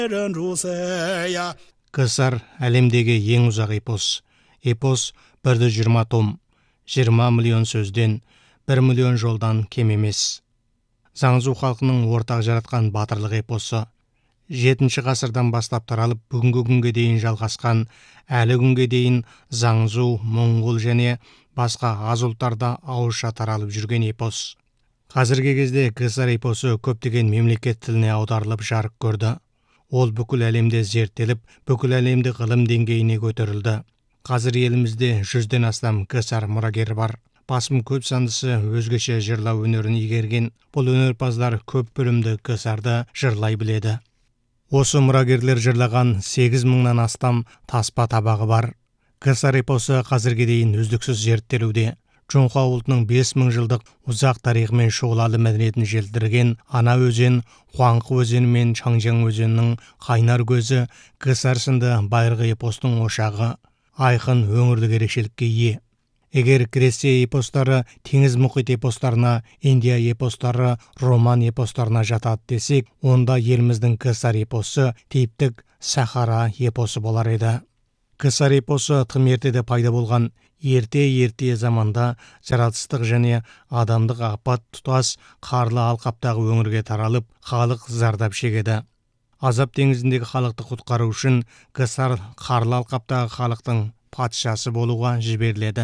КСР әлемдегі ең ұзақ эпос. Эпос 120 том, 20 миллион сөзден, 1 миллион жолдан кем емес. Заңзу халқының ортақ жаратқан батырлық эпосы. 7 ғасырдан бастап таралып, бүгінгі күнге дейін жалғасқан, әлі күнге дейін Заңзу, Моңғол және басқа аз ұлттарда ауызша таралып жүрген эпос. Қазіргі кезде КСР эпосы көптеген мемлекет тіліне аударылып жарық көрді. Ол бүкіл әлемде зерттеліп, бүкіл әлемді ғылым деңгейіне көтерілді. Қазір елімізде 100-ден астам КСР мұрагері бар. Басым көп сандысы өзгеше жырлау өнерін игерген. Бұл өнерпаздар көп бөлімді КСРді жырлай біледі. Осы мұрагерлер жырлаған 8000-нан астам таспа табағы бар. КСР эпосы қазірге дейін үздіксіз зерттелуде. Жоңқа ұлтының 5000 жылдық ұзақ тарихымен шұғылалы мәдениетін желдірген Ана өзен, Хуаңқы өзені мен Чаңжаң өзенінің қайнар көзі КСР сынды байырғы эпостың ошағы, айқын өңірлік ерекшелікке ие. Егер Греция эпостары теңіз мұхит эпостарына, Индия эпостары роман эпостарына жатады десек, онда еліміздің КСР эпосы типтік Сахара эпосы болар еді. КСР эпосы тым ертеде пайда болған. Ерте заманда жаратылыстық және адамдық апат тұтас қарлы алқаптағы өңірге таралып, халық зардап шегеді. Азап теңізіндегі халықты құтқару үшін КСР қарлы алқаптағы халықтың патшасы болуға жіберіледі.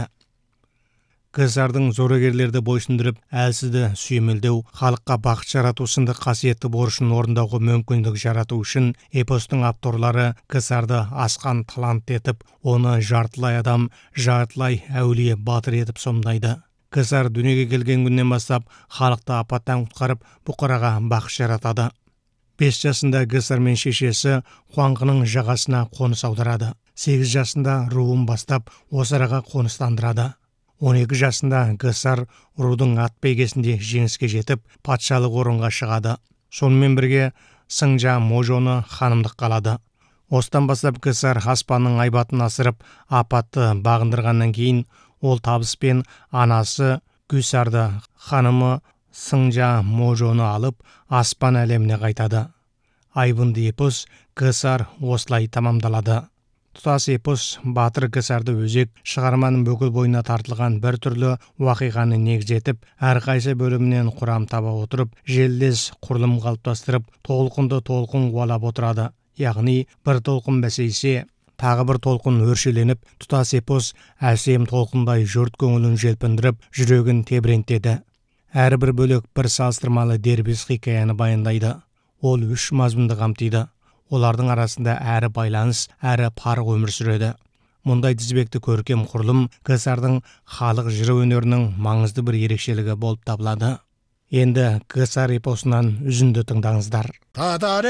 КСР-дың зорогерлерді бойсындырып, әлсізді сүйемелдеу, халыққа бақыт жарату сынды қасиетті борышын орындауға мүмкіндік жарату үшін эпостың авторлары КСР-ды асқан талант етіп, оны жартылай адам, жартылай әулие батыр етіп сомдайды. КСР дүниеге келген күннен бастап халықты апаттан құтқарып, бұқараға бақыт жаратады. 5 жасында КСР мен шешесі Хуаңқының жағасына қоныс аударады. 8 жасында руын бастап осы араға қоныстандырады. 12 жасында КСР рудың ат бәйгесінде жеңіске жетіп, патшалық орынға шығады. Сонымен бірге Сыңжа Можоны ханымдық қалады. Осыдан бастап КСР аспанның айбатын асырып, апатты бағындырғаннан кейін, ол табыспен анасы Гүсарды ханымы Сыңжа Можоны алып, аспан әлеміне қайтады. Айбынды эпос КСР осылай тамамдалады. Тұтас эпос батыр КСР-ды өзек, шығарманың бүкіл бойына тартылған бір түрлі уақиғаны негіз етіп, әрқайсы бөлімінен құрам таба отырып, желілес құрылым қалыптастырып, толқынды толқын қуалап отырады. Яғни, бір толқын бәсейсе, тағы бір толқын өршеленіп, тұтас эпос әсем толқындай жұрт көңілін желпіндіріп, жүрегін тебірентеді. Әрбір бөлік бір салыстырмалы дербес хикаяны баяндайды. Ол 3 мазмұнды қамтиды. Олардың арасында әрі байланыс, әрі парық өмір сүреді. Мұндай тізбекті көркем құрылым КСР-дың халық жыры өнерінің маңызды бір ерекшелігі болып табылады. Енді КСР эпосынан үзінді тыңдаңыздар.